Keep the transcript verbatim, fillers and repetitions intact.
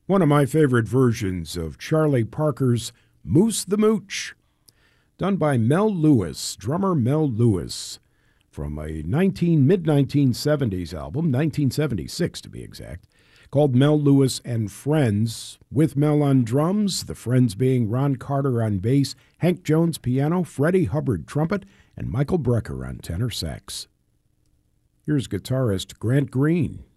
One of my favorite versions of Charlie Parker's Moose the Mooch, done by Mel Lewis, drummer Mel Lewis, from a nineteen mid nineteen seventies album, nineteen seventy-six to be exact, called Mel Lewis and Friends, with Mel on drums, the Friends being Ron Carter on bass, Hank Jones piano, Freddie Hubbard trumpet, and Michael Brecker on tenor sax. Here's guitarist Grant Green.